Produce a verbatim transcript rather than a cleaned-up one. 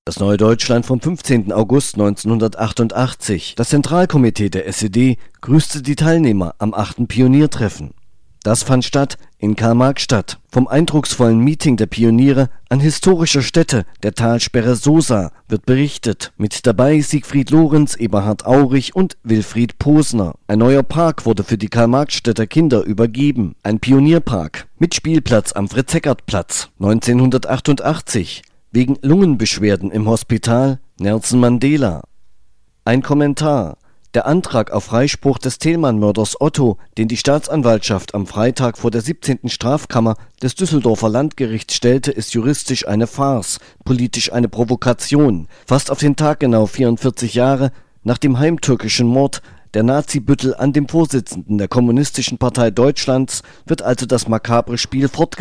Das Neue Deutschland vom fünfzehnten August neunzehnhundertachtundachtzig. Das Zentralkomitee der S E D grüßte die Teilnehmer am achten Pioniertreffen. Das fand statt in Karl-Marx-Stadt. Vom eindrucksvollen Meeting der Pioniere an historischer Stätte der Talsperre Sosa wird berichtet. Mit dabei Siegfried Lorenz, Eberhard Aurich und Wilfried Posner. Ein neuer Park wurde für die Karl-Marx-Städter Kinder übergeben. Ein Pionierpark mit Spielplatz am Fritz-Heckert-Platz. neunzehnhundertachtundachtzig. Wegen Lungenbeschwerden im Hospital Nelson Mandela. Ein Kommentar. Der Antrag auf Freispruch des Thälmann-Mörders Otto, den die Staatsanwaltschaft am Freitag vor der siebzehnten Strafkammer des Düsseldorfer Landgerichts stellte, ist juristisch eine Farce, politisch eine Provokation. Fast auf den Tag genau vierundvierzig Jahre nach dem heimtückischen Mord der Nazi-Büttel an dem Vorsitzenden der Kommunistischen Partei Deutschlands wird also das makabre Spiel fortgesetzt.